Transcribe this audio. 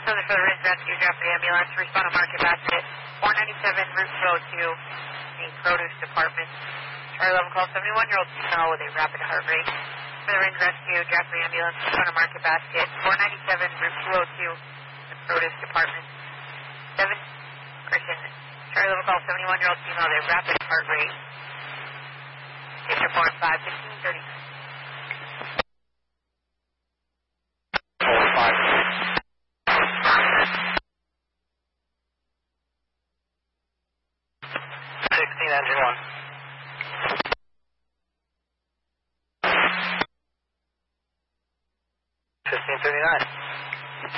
So the Ridge Rescue, Jeffrey Ambulance, respond to Market Basket, 497 Route 202, the Produce Department. Charlie 11 call 71-year-old female with a rapid heart rate. For the Ridge Rescue, Jeffrey Ambulance, respond to Market Basket, 497 Route 202, the Produce Department. 7, Christian, Charlie 11 call 71-year-old female with a rapid heart rate. Station 4 and 5, 1530. 16, engine 1. 1539.